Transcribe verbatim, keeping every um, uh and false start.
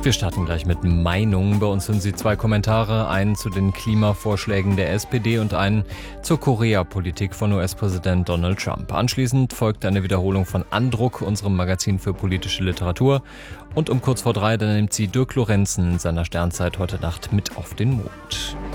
Wir starten gleich mit Meinungen. Bei uns sind Sie zwei Kommentare, einen zu den Klimavorschlägen der S P D und einen zur Korea-Politik von U S-Präsident Donald Trump. Anschließend folgt eine Wiederholung von Andruck, unserem Magazin für politische Literatur. Und um kurz vor drei, dann nimmt sie Dirk Lorenzen in seiner Sternzeit heute Nacht mit auf den Mond.